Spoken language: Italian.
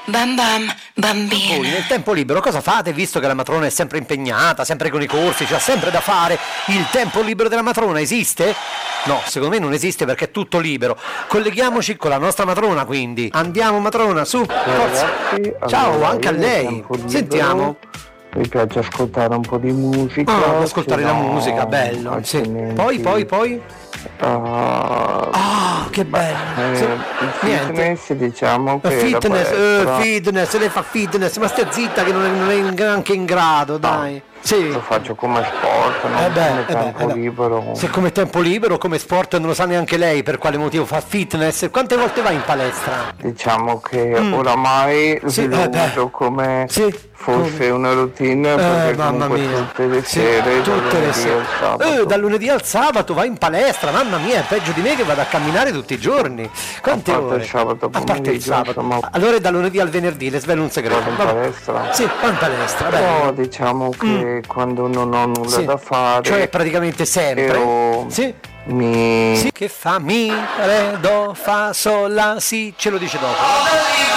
Bam bam, bambina. Voi nel tempo libero cosa fate, visto che la matrona è sempre impegnata, sempre con i corsi, c'ha sempre da fare? Il tempo libero della matrona esiste? No, secondo me non esiste perché è tutto libero. Colleghiamoci con la nostra matrona, quindi. Andiamo matrona, su, forza. Ragazzi, Ciao, allora, anche a io nel lei. tempo libero Sentiamo. Mi piace ascoltare un po' di musica. Ascoltare se la no, musica, bello. Sì. altrimenti, Poi? Che bello. Sì. il Niente. fitness, diciamo che la palestra Fitness, lei fa fitness, ma stia zitta che non è neanche in grado, dai. Sì. lo faccio come sport, non come tempo libero. Se come tempo libero, come sport non lo sa neanche lei per quale motivo fa fitness. Quante volte vai in palestra? Diciamo che oramai lo uso come fosse una routine, perché mamma comunque mia. tutte le sere, Tutte le dal lunedì sere. al sabato. Dal lunedì al sabato vai in palestra, mamma mia, è peggio di me che vado a camminare tutti i giorni. Quante A parte ore? il sabato A parte il pomeriggio, sabato. insomma. Allora è dal lunedì al venerdì, le svelo un segreto. Vado in palestra. Sì, va in palestra, Però bello. diciamo che quando non ho nulla Sì. da fare, Cioè praticamente sempre. io Sì. mi Sì, che fa mi, re, do, fa, sol, la, si, ce lo dice dopo.